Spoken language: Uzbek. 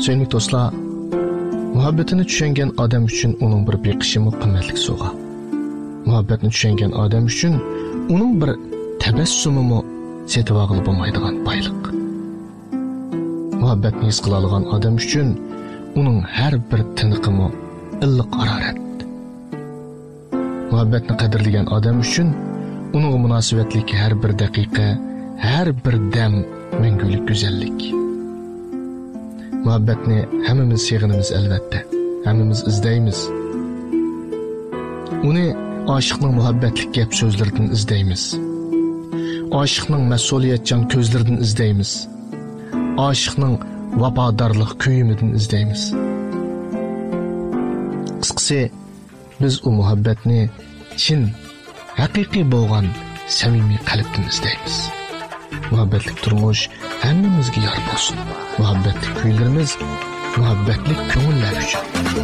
Sevimli dostlar, muhabbetini düşengen adam üçün onun bir beqishimi qimmatli sovg'a. Muhabbetini düşengen adam üçün onun bir tabassumimi setib olib bo'lmaydigan boyliq. Muhabbetni his qila olgan adam üçün onun har bir tiniqimi illiq harorat. Muhabbetni qadrlagan adam üçün onun munosabatlik har bir daqiqa, har bir dam mangulik go'zallik. Muhabbetni hammamiz sevg'inimiz albatta, hammamiz izlaymiz. Uni aşıqning muhabbetlik gap so'zlaridan izlaymiz. Aşıqning mas'uliyatchan ko'zlaridan izlaymiz. Aşıqning vafodorlik kuyimidan izlaymiz. Qisqasi, biz u muhabbetni chin, haqiqiy bo'lgan samimiy qalbdan izlaymiz. Muhabbetlik turmuş hammamizga yor bo'lsin. Muhabbetlik kuylarimiz muhabbetlik ko'ngillar uchun.